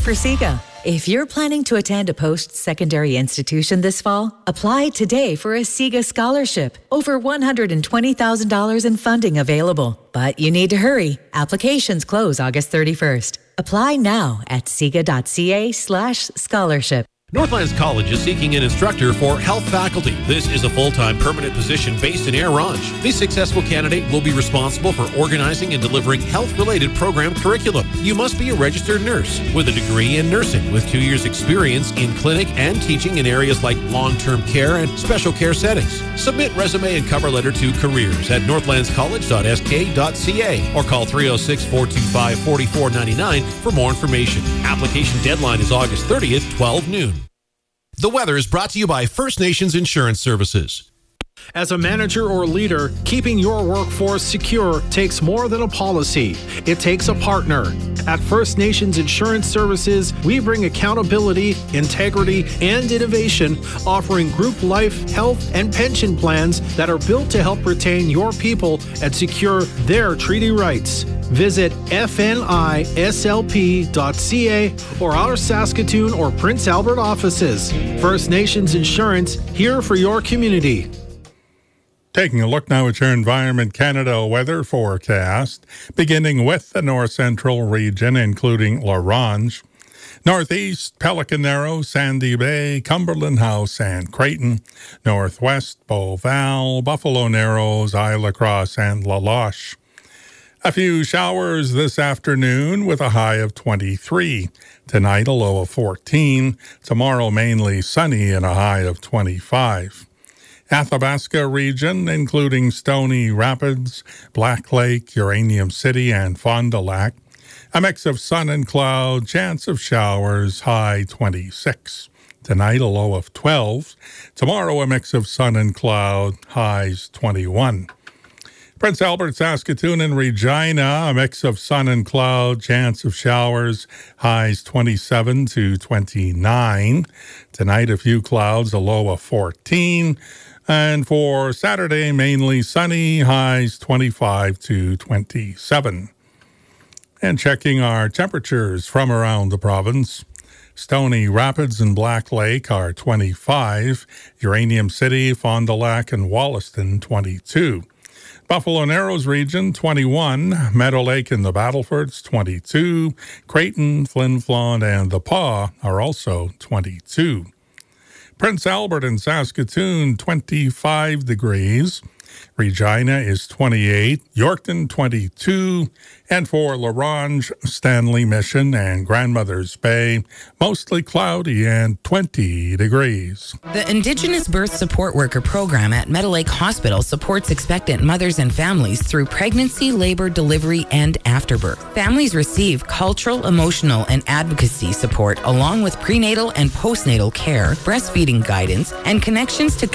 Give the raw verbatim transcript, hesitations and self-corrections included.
for SIGA. If you're planning to attend a post-secondary institution this fall, apply today for a SIGA scholarship. Over one hundred twenty thousand dollars in funding available. But you need to hurry. Applications close August thirty-first. Apply now at siga.ca slash scholarship. Northlands College is seeking an instructor for health faculty. This is a full-time permanent position based in Air Ronge. The successful candidate will be responsible for organizing and delivering health-related program curriculum. You must be a registered nurse with a degree in nursing with two years experience in clinic and teaching in areas like long-term care and special care settings. Submit resume and cover letter to careers at northlands college dot s k dot c a or call three oh six, four two five, four four nine nine for more information. Application deadline is August thirtieth, twelve noon. The weather is brought to you by First Nations Insurance Services. As a manager or leader, keeping your workforce secure takes more than a policy. It takes a partner. At First Nations Insurance Services, we bring accountability, integrity, and innovation, offering group life, health, and pension plans that are built to help retain your people and secure their treaty rights. Visit f n i s l p dot c a or our Saskatoon or Prince Albert offices. First Nations Insurance, here for your community. Taking a look now at your Environment Canada weather forecast, beginning with the north central region, including La Ronge, northeast, Pelican Narrow, Sandy Bay, Cumberland House, and Creighton, northwest, Beauval, Buffalo Narrows, Isle Cross, and La Loche. A few showers this afternoon with a high of twenty-three. Tonight, a low of fourteen. Tomorrow, mainly sunny and a high of twenty-five. Athabasca region, including Stony Rapids, Black Lake, Uranium City, and Fond du Lac. A mix of sun and cloud, chance of showers, high twenty-six. Tonight, a low of twelve. Tomorrow, a mix of sun and cloud, highs twenty-one. Prince Albert, Saskatoon, and Regina, a mix of sun and cloud, chance of showers, highs twenty-seven to twenty-nine. Tonight, a few clouds, a low of fourteen. And for Saturday, mainly sunny, highs twenty-five to twenty-seven. And checking our temperatures from around the province. Stony Rapids and Black Lake are twenty-five. Uranium City, Fond du Lac, and Wollaston, twenty-two. Buffalo Narrows region, twenty-one. Meadow Lake and the Battlefords, twenty-two. Creighton, Flin Flon, and the Pas are also twenty-two. Prince Albert and Saskatoon, twenty-five degrees. Regina is twenty-eight. Yorkton, twenty-two. And for La Ronge, Stanley Mission, and Grandmother's Bay, mostly cloudy and twenty degrees. The Indigenous Birth Support Worker program at Meadow Lake Hospital supports expectant mothers and families through pregnancy, labor, delivery, and afterbirth. Families receive cultural, emotional, and advocacy support along with prenatal and postnatal care, breastfeeding guidance, and connections to